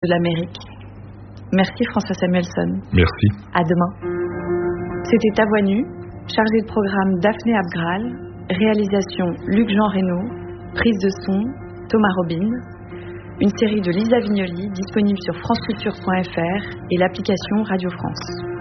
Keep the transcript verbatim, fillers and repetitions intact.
de l'Amérique. Merci François Samuelsson. Merci. À demain. C'était Ta Voix Nue, chargé de programme Daphné Abgral, réalisation Luc-Jean Reynaud, prise de son Thomas Robin, une série de Lisa Vignoli disponible sur franceculture point f r et l'application Radio France.